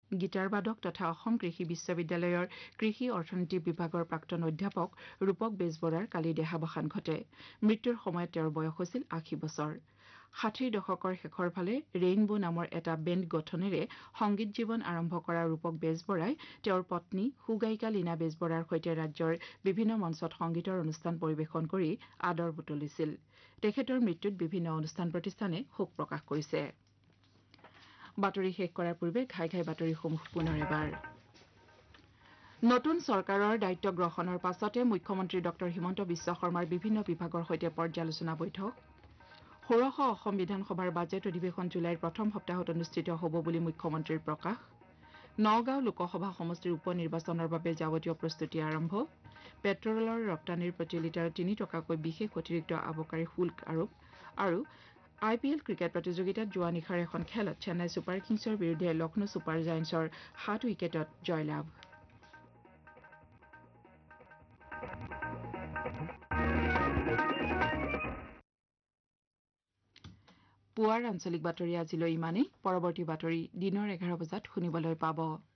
গীটাৰবাদক তথা অসম কৃষি বিশ্ববিদ্যালয়ৰ কৃষি অৰ্থনীতি বিভাগৰ প্ৰাক্তন অধ্যাপক ৰূপক বেজবৰাৰ কালি দেহাৱসান ঘটে মৃত্যুৰ সময়ত তেওঁৰ বয়স হৈছিল ৮০ বছৰ ৬০ দশকৰ শেষৰ ফালে ৰেইনবো নামৰ এটা বেণ্ড গঠনেৰে সংগীত জীৱন আৰম্ভ কৰা ৰূপক বেজবৰাই তেওঁৰ পত্নী সুগায়িকা লীনা বেজবৰাৰ সৈতে ৰাজ্যৰ বিভিন্ন মঞ্চত সংগীতৰ অনুষ্ঠান পৰিৱেশন কৰি আদৰ বুটলিছিল তেখেতৰ মৃত্যুত বিভিন্ন অনুষ্ঠান প্ৰতিষ্ঠানে শোক প্ৰকাশ কৰিছে বাতৰি শেষ কৰাৰ পূৰ্বে ঘাই ঘাই বাতৰিসমূহ পুনৰ এবাৰ নতুন চৰকাৰৰ দায়িত্ব গ্ৰহণৰ পাছতে মুখ্যমন্ত্ৰী ডঃ হিমন্ত বিশ্ব শৰ্মাৰ বিভিন্ন বিভাগৰ সৈতে পৰ্যালোচনা বৈঠক ষোড়শ অসম বিধানসভাৰ বাজেট অধিৱেশন জুলাইৰ প্ৰথম সপ্তাহত অনুষ্ঠিত হ'ব বুলি মুখ্যমন্ত্ৰীৰ প্ৰকাশ নগাঁও লোকসভা সমষ্টিৰ উপ নিৰ্বাচনৰ বাবে যাৱতীয় প্ৰস্তুতি আৰম্ভ পেট্ৰলৰ ৰপ্তানিৰ প্ৰতি লিটাৰত ৩ টকাকৈ বিশেষ অতিৰিক্ত আবকাৰী শুল্ক আৰোপ আৰু IPL ক্ৰিকেট প্ৰতিযোগিতাত যোৱা নিশাৰ এখন খেলত চেন্নাই ছুপাৰ কিংছৰ বিৰুদ্ধে লক্ষ্ণৌ ছুপাৰ জায়েন্টছৰ ৭ উইকেটত জয়লাভ পুৱাৰ আঞ্চলিক বাতৰি আজিলৈ ইমানেই পৰৱৰ্তী বাতৰি দিনৰ ১১ বজাত শুনিবলৈ পাব